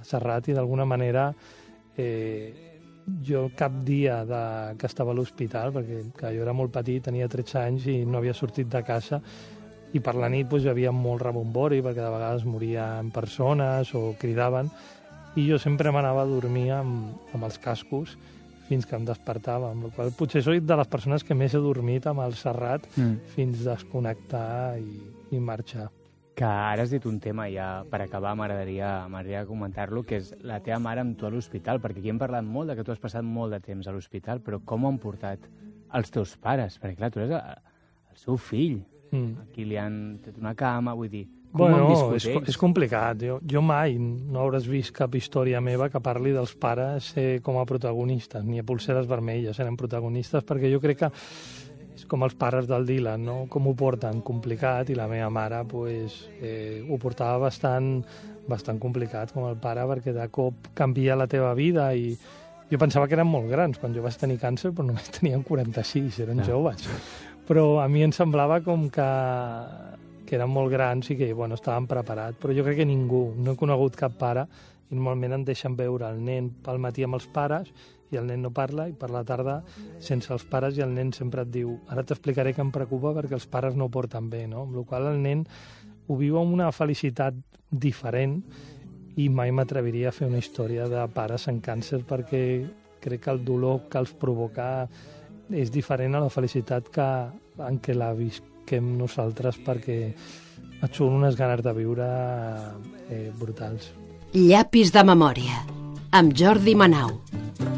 Serrat, i d'alguna manera jo cap dia que estava a l'hospital, perquè jo era molt petit, tenia 13 anys i no havia sortit de casa, i per la nit hi havia molt rebombori, perquè de vegades morien persones o cridaven, i jo sempre m'anava a dormir amb els cascos fins que em despertava, amb la qual potser soc de les persones que més he dormit amb el Serrat fins desconnectar i marxar. Que ara has dit un tema, ja per acabar m'agradaria comentar-lo, que és la teva mare amb tu a l'hospital, perquè aquí hem parlat molt de que tu has passat molt de temps a l'hospital, però com ho han portat els teus pares? Perquè clar, tu eres el seu fill, aquí li han tret una cama, vull dir, com ho han viscut ells? És complicat. Jo mai no hauràs vist cap història meva que parli dels pares com a protagonistes, ni a Polseres Vermelles eren protagonistes, perquè jo crec que és com els pares del Dylan, no? Com ho porten complicat, i la meva mare ho portava bastant complicat com el pare, perquè de cop canvia la teva vida, i jo pensava que eren molt grans quan jo vaig tenir càncer, però només tenien 46, eren joves. Però a mi em semblava com que eren molt grans i que estaven preparats. Però jo crec que ningú, no he conegut cap pare, i normalment em deixen veure el nen pel matí amb els pares, i el nen no parla, i per la tarda sense els pares, i el nen sempre et diu ara t'explicaré que em preocupa perquè els pares no ho porten bé, no? Amb la qual cosa el nen ho viu amb una felicitat diferent, i mai m'atreviria a fer una història de pares en càncer, perquè crec que el dolor que els provoca és diferent a la felicitat en què la visquem nosaltres, perquè et són unes ganes de viure brutals. Llapis de memòria, amb Jordi Manau.